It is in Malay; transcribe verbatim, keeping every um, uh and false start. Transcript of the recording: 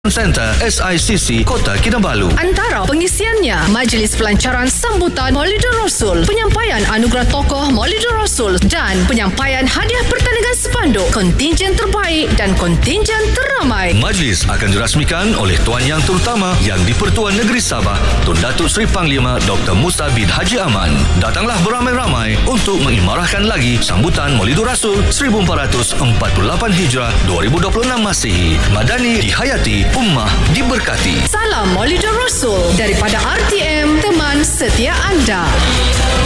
Center S I C C Kota Kinabalu. Antara pengisiannya, Majlis Pelancaran Sambutan Maulidur Rasul, penyampaian anugerah tokoh Maulidur Rasul dan penyampaian hadiah pertandingan sepanduk, kontinjen terbaik dan kontinjen teramai. Majlis akan dirasmikan oleh Tuan Yang Terutama Yang di-Pertuan Negeri Sabah, Tun Datuk Seri Panglima Doktor Musa bin Haji Aman. Datanglah beramai-ramai untuk mengimarahkan lagi sambutan Maulidur Rasul seribu empat ratus empat puluh lapan Hijrah dua ribu dua puluh enam Masihi. Madani dihayati, ummah diberkati. Salam Maulidur Rasul daripada R T M, teman setia anda.